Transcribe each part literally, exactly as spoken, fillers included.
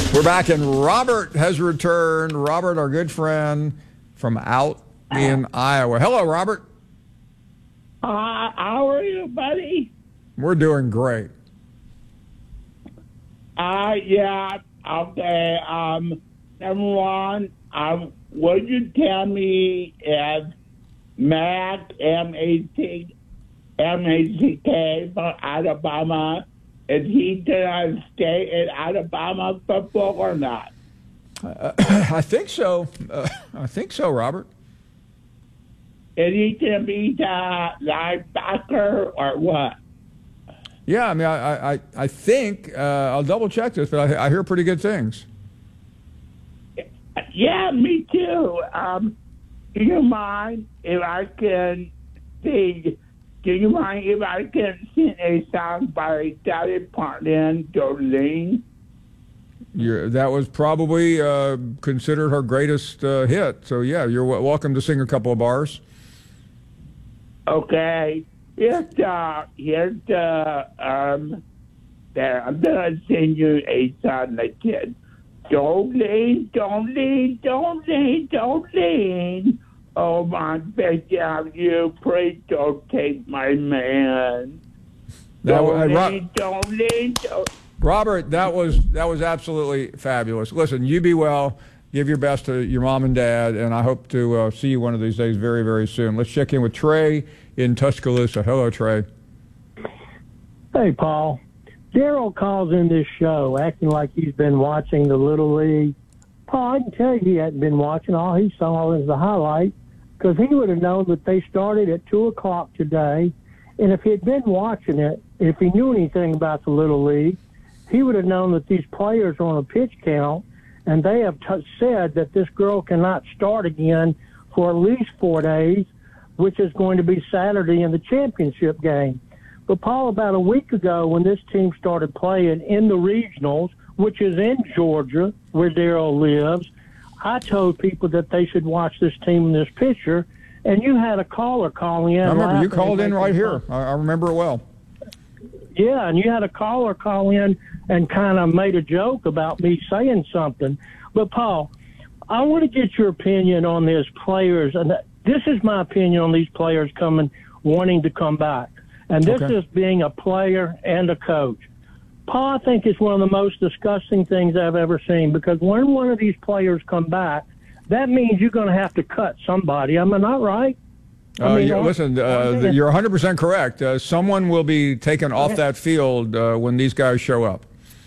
We're back, and Robert has returned. Robert, our good friend from out in Iowa. Hello, Robert. Uh, how are you, buddy? We're doing great. Uh, yeah, okay. Um, number one, um, would you tell me if Mac, M A C K from Alabama, is he going to stay in Alabama football or not? Uh, I think so. Uh, I think so, Robert. Is he going to be the linebacker or what? Yeah, I mean, I I, I think, uh, I'll double check this, but I, I hear pretty good things. Yeah, me too. Um, do you mind if I can sing? Do you mind if I can sing a song by Dolly Parton, Jolene? You're, that was probably uh, considered her greatest uh, hit. So, yeah, you're w- welcome to sing a couple of bars. Okay. Here's, uh, here's uh, um, there. I'm going to sing you a song like this. Jolene, Jolene, Jolene, Jolene. Oh, my baby, you please don't take my man. That was, Jolene, Ro- Jolene, Jolene. Robert, that was that was absolutely fabulous. Listen, you be well. Give your best to your mom and dad, and I hope to uh, see you one of these days very, very soon. Let's check in with Trey in Tuscaloosa. Hello, Trey. Hey, Paul. Daryl calls in this show acting like he's been watching the Little League. Paul, I can tell you he hadn't been watching. All he saw was the highlight, because he would have known that they started at two o'clock today. And if he had been watching it, if he knew anything about the Little League, he would have known that these players are on a pitch count, and they have t- said that this girl cannot start again for at least four days, which is going to be Saturday in the championship game. But, Paul, about a week ago when this team started playing in the regionals, which is in Georgia, where Daryl lives, I told people that they should watch this team in this picture, and you had a caller calling in. I remember you called in right here. I, I remember it well. Yeah, and you had a caller call in and kind of made a joke about me saying something. But, Paul, I want to get your opinion on these players. And this is my opinion on these players coming, wanting to come back. And this Okay. is being a player and a coach. Paul, I think it's one of the most disgusting things I've ever seen, because when one of these players come back, that means you're going to have to cut somebody. Am I not right? I Uh, mean, you, uh, listen, uh, you're one hundred percent correct. Uh, someone will be taken off that field uh, when these guys show up.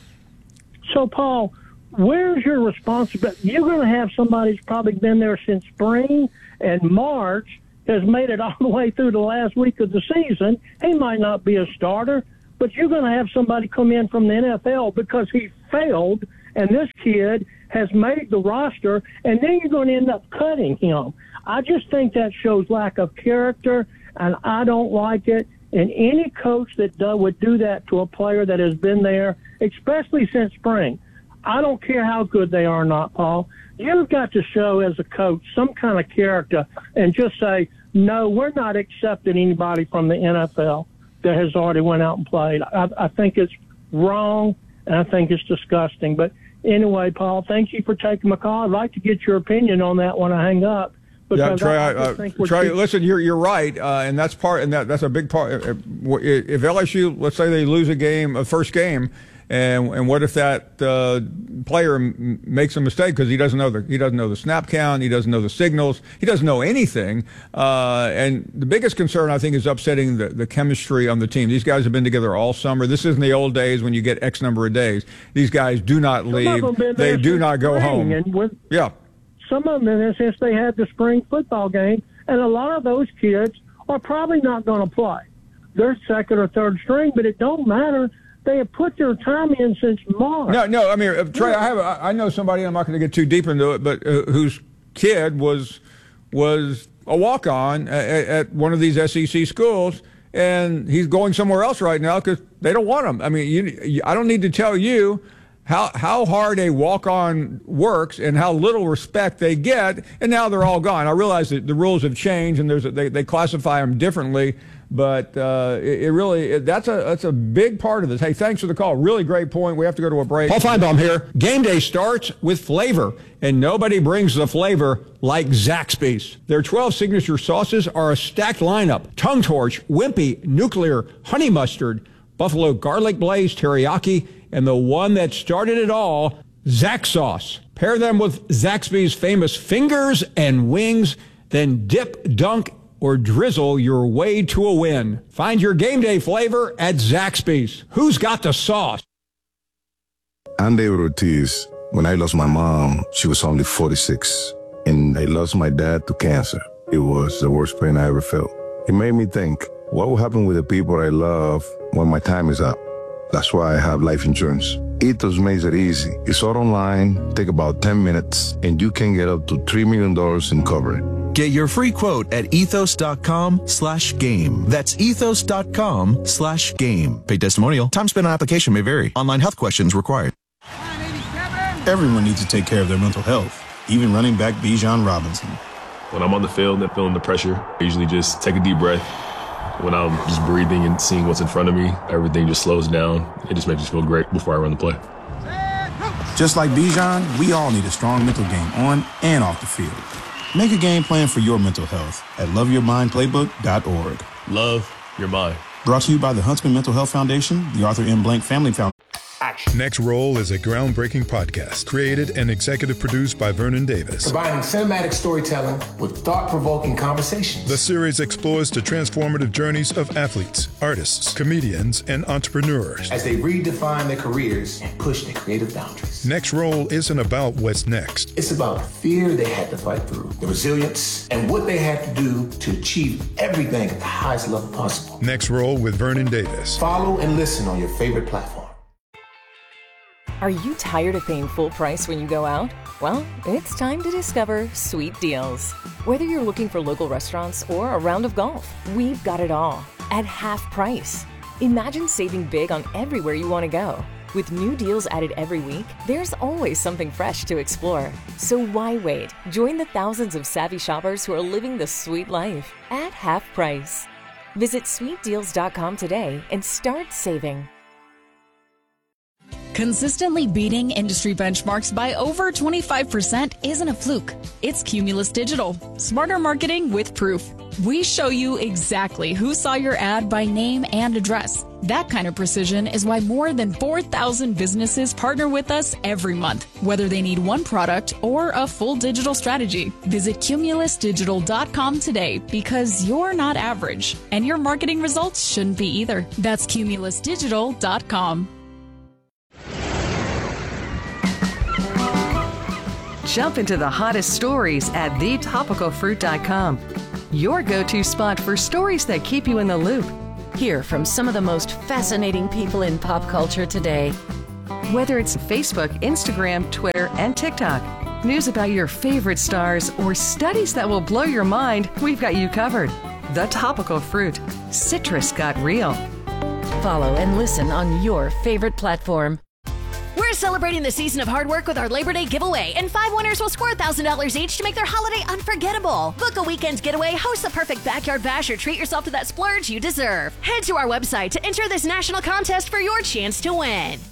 So, Paul, where's your responsibility? You're going to have somebody who's probably been there since spring and March, has made it all the way through the last week of the season. He might not be a starter, but you're going to have somebody come in from the N F L because he failed, and this kid has made the roster, and then you're going to end up cutting him. I just think that shows lack of character, and I don't like it. And any coach that do, would do that to a player that has been there, especially since spring, I don't care how good they are or not, Paul. You've got to show as a coach some kind of character and just say, no, we're not accepting anybody from the N F L that has already went out and played. I, I think it's wrong, and I think it's disgusting. But anyway, Paul, thank you for taking my call. I'd like to get your opinion on that when I hang up. Yeah, Trey. I, I uh, think we're Trey, too- listen, you're you're right, uh, and that's part, and that that's a big part. If, if L S U, let's say they lose a game, a first game, and and what if that uh, player m- makes a mistake because he doesn't know the he doesn't know the snap count, he doesn't know the signals, he doesn't know anything, uh, and the biggest concern I think is upsetting the, the chemistry on the team. These guys have been together all summer. This isn't the old days when you get X number of days. These guys do not Some of leave. them been They there do since not go spring, home. And with, Yeah. some of them been there since they had the spring football game, and a lot of those kids are probably not going to play. They're second or third string, but it don't matter. They have put their time in since March. No, no. I mean, uh, Trey, I have. a- I know somebody. I'm not going to get too deep into it, but uh, whose kid was was a walk on at, at one of these S E C schools, and he's going somewhere else right now because they don't want him. I mean, you, you, I don't need to tell you how how hard a walk-on works and how little respect they get, and now they're all gone. I realize that the rules have changed and there's a, they they classify them differently, but uh, it, it really it, that's a that's a big part of this. Hey, thanks for the call. Really great point. We have to go to a break. Paul Feinbaum here. Game day starts with flavor, and nobody brings the flavor like Zaxby's. Their twelve signature sauces are a stacked lineup: Tongue Torch, Wimpy, Nuclear, Honey Mustard, Buffalo Garlic Blaze, Teriyaki, and the one that started it all, Zax Sauce. Pair them with Zaxby's famous fingers and wings, then dip, dunk, or drizzle your way to a win. Find your game day flavor at Zaxby's. Who's got the sauce? I'm David Ortiz. When I lost my mom, she was only forty-six, and I lost my dad to cancer. It was the worst pain I ever felt. It made me think, what will happen with the people I love when my time is up? That's why I have life insurance. Ethos makes it easy. It's all online, take about ten minutes, and you can get up to three million dollars in coverage. Get your free quote at ethos.com slash game. That's ethos.com slash game. Paid testimonial. Time spent on application may vary. Online health questions required. Everyone needs to take care of their mental health, even running back Bijan Robinson. When I'm on the field and feeling the pressure, I usually just take a deep breath. When I'm just breathing and seeing what's in front of me, everything just slows down. It just makes me feel great before I run the play. Just like Bijan, we all need a strong mental game on and off the field. Make a game plan for your mental health at love your mind playbook dot org. Love your mind. Brought to you by the Huntsman Mental Health Foundation, the Arthur M. Blank Family Foundation. Next Roll is a groundbreaking podcast created and executive produced by Vernon Davis. Combining cinematic storytelling with thought-provoking conversations. The series explores the transformative journeys of athletes, artists, comedians, and entrepreneurs as they redefine their careers and push their creative boundaries. Next Roll isn't about what's next. It's about the fear they had to fight through, the resilience, and what they had to do to achieve everything at the highest level possible. Next Roll with Vernon Davis. Follow and listen on your favorite platform. Are you tired of paying full price when you go out? Well, it's time to discover Sweet Deals. Whether you're looking for local restaurants or a round of golf, we've got it all at half price. Imagine saving big on everywhere you want to go. With new deals added every week, there's always something fresh to explore. So why wait? Join the thousands of savvy shoppers who are living the sweet life at half price. Visit sweet deals dot com today and start saving. Consistently beating industry benchmarks by over twenty-five percent isn't a fluke. It's Cumulus Digital. Smarter marketing with proof. We show you exactly who saw your ad by name and address. That kind of precision is why more than four thousand businesses partner with us every month, whether they need one product or a full digital strategy. Visit cumulus digital dot com today because you're not average, and your marketing results shouldn't be either. That's cumulus digital dot com. Jump into the hottest stories at the topical fruit dot com. Your go-to spot for stories that keep you in the loop. Hear from some of the most fascinating people in pop culture today. Whether it's Facebook, Instagram, Twitter, and TikTok, news about your favorite stars, or studies that will blow your mind, we've got you covered. The Topical Fruit. Citrus got real. Follow and listen on your favorite platform. We're celebrating the season of hard work with our Labor Day giveaway, and five winners will score one thousand dollars each to make their holiday unforgettable. Book a weekend getaway, host the perfect backyard bash, or treat yourself to that splurge you deserve. Head to our website to enter this national contest for your chance to win.